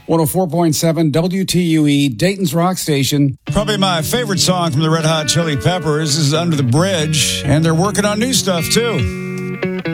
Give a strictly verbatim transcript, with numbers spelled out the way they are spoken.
one oh four point seven W T U E, Dayton's Rock Station. Probably my favorite song from the Red Hot Chili Peppers is Under the Bridge, and they're working on new stuff, too.